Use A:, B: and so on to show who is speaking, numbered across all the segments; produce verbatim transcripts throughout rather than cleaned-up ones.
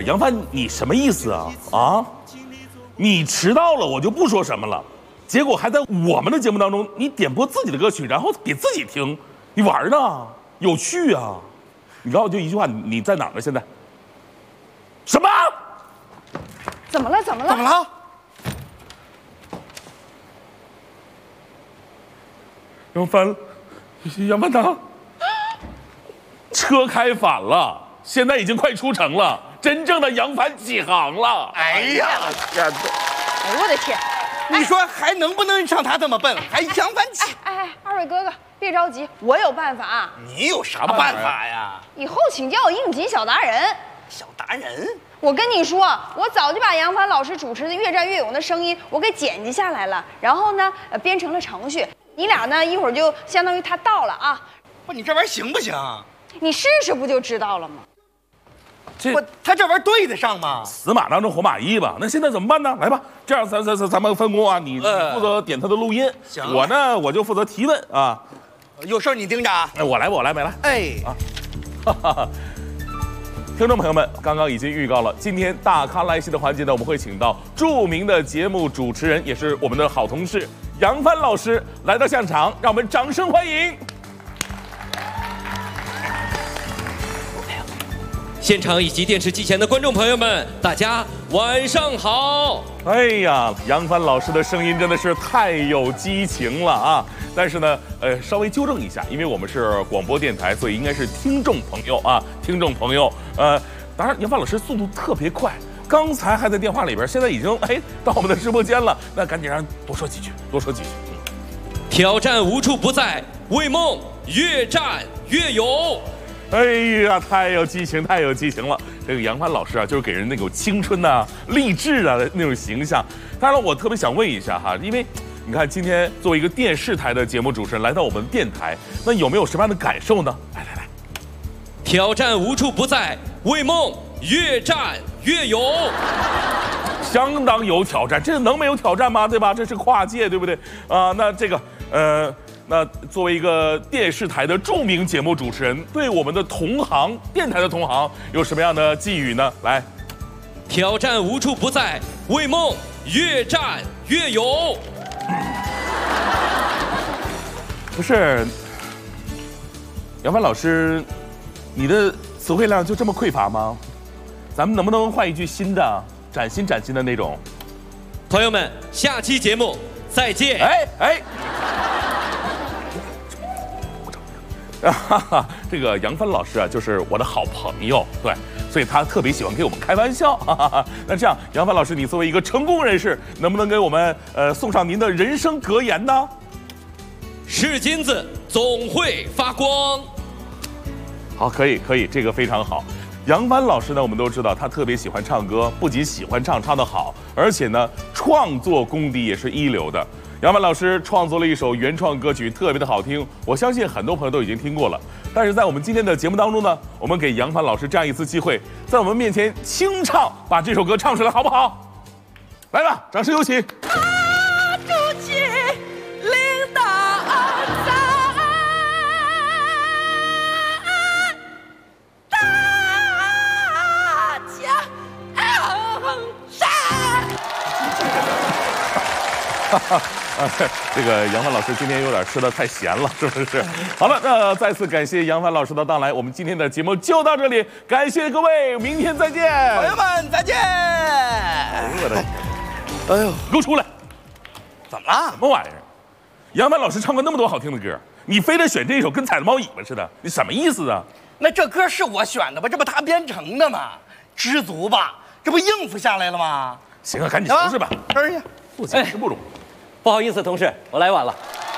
A: 杨帆，你什么意思啊？啊，你迟到了，我就不说什么了。结果还在我们的节目当中，你点播自己的歌曲，然后给自己听，你玩呢？有趣啊！你告诉我就一句话，你你在哪儿呢？现在？什么？
B: 怎么了？怎么了？
C: 怎么了？
A: 杨帆，杨帆他车开反了，现在已经快出城了，真正的杨帆起航了。
C: 哎呀，
B: 哎呦我的天！
C: 你说还能不能像他这么笨？还杨帆起？
B: 哎哎，二位哥哥别着急，我有办法。
C: 你有啥办法呀？
B: 以后请叫我应急小达人。
C: 小达人？
B: 我跟你说，我早就把杨帆老师主持的《越战越勇》的声音我给剪辑下来了，然后呢，呃，编成了程序。你俩呢，一会儿就相当于他到了啊。
C: 不，你这玩意儿行不行？
B: 你试试不就知道了吗？
A: 这
C: 不，他这玩意儿对得上吗？
A: 死马当成活马医吧。那现在怎么办呢？来吧，这样咱咱咱咱们分工啊，你你负责点他的录音，
C: 行，
A: 我呢我就负责提问啊。
C: 有事你盯着啊。
A: 哎，我来我来没来。
C: 哎
A: 啊，哈哈哈。听众朋友们，刚刚已经预告了，今天大咖来袭的环节呢，我们会请到著名的节目主持人，也是我们的好同事杨帆老师来到现场，让我们掌声欢迎。
D: 现场以及电视机前的观众朋友们，大家晚上好！
A: 哎呀，杨帆老师的声音真的是太有激情了啊！但是呢，呃，稍微纠正一下，因为我们是广播电台，所以应该是听众朋友啊，听众朋友。呃，当然，杨帆老师速度特别快，刚才还在电话里边，现在已经哎到我们的直播间了。那赶紧让多说几句，多说几句。
D: 挑战无处不在，为梦越战越勇。
A: 哎呀，太有激情，太有激情了！这个杨帆老师啊，就是给人那种青春呐、啊、励志啊的那种形象。当然了，我特别想问一下哈，因为你看今天作为一个电视台的节目主持人来到我们的电台，那有没有什么样的感受呢？来来来，
D: 挑战无处不在，为梦越战越勇。
A: 相当有挑战，这能没有挑战吗？对吧？这是跨界，对不对？啊、呃，那这个呃。那作为一个电视台的著名节目主持人，对我们的同行、电台的同行有什么样的寄语呢？来，
D: 挑战无处不在，为梦越战越勇。
A: 不是，杨帆老师，你的词汇量就这么匮乏吗？咱们能不能换一句新的、崭新崭新的那种？
D: 朋友们，下期节目再见。
A: 哎哎。哈哈，这个杨帆老师啊，就是我的好朋友，对，所以他特别喜欢给我们开玩笑。哈哈哈。那这样，杨帆老师，你作为一个成功人士，能不能给我们呃送上您的人生格言呢？
D: 是金子总会发光。
A: 好，可以，可以，这个非常好。杨帆老师呢，我们都知道他特别喜欢唱歌，不仅喜欢唱，唱得好，而且呢，创作功底也是一流的。杨帆老师创作了一首原创歌曲，特别的好听，我相信很多朋友都已经听过了。但是在我们今天的节目当中呢，我们给杨帆老师这样一次机会，在我们面前清唱，把这首歌唱出来，好不好？来吧，掌声有请。
E: 啊，主席领导在大江山。
A: 哈哈，啊，这个杨帆老师今天有点吃的太咸了，是不是？好了，那再次感谢杨帆老师的到来，我们今天的节目就到这里，感谢各位，明天再见，
C: 朋友们再见。
A: 哎呦我的，
C: 哎呦，
A: 给我出来！
C: 怎么了？
A: 什么玩意儿？杨帆老师唱过那么多好听的歌，你非得选这首跟踩了猫尾巴似的，你什么意思啊？
C: 那这歌是我选的吧？这不他编成的吗？知足吧，这不应付下来了吗？
A: 行啊，赶紧收拾吧。
C: 收拾去。
A: 不紧是不容易。
F: 不好意思，同事，我来晚了。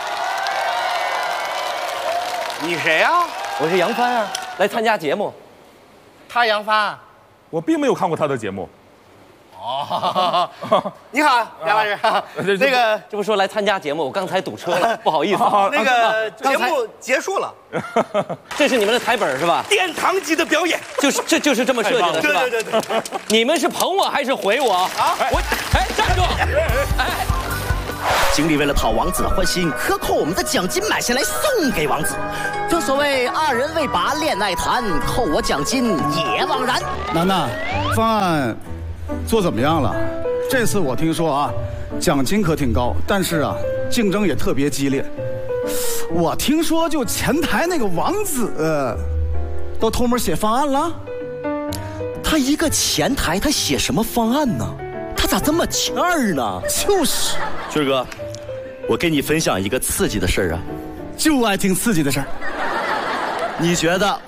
C: 你谁呀、啊？
F: 我是杨帆啊，来参加节目。
C: 他杨帆，
A: 我并没有看过他的节目。
C: 哦，你好，杨老师。那个，
F: 这不说来参加节目，我刚才堵车了，不好意思。
C: 那个节目结束了。
F: 这是你们的台本是吧？
C: 殿堂级的表演，
F: 就是这就是这么设计的，是吧？
C: 对对对对。
F: 你们是捧我还是毁我？啊，我哎站住！哎。
G: 经理为了讨王子的欢心，克扣我们的奖金买下来送给王子。正所谓二人为把恋爱谈，扣我奖金也枉然。
H: 楠楠，方案做怎么样了？这次我听说啊，奖金可挺高，但是啊，竞争也特别激烈。我听说就前台那个王子，呃、都偷摸写方案了。
G: 他一个前台，他写什么方案呢？他咋这么欠儿呢？
H: 就是，
G: 军哥，我跟你分享一个刺激的事儿啊，
H: 就爱听刺激的事儿。
G: 你觉得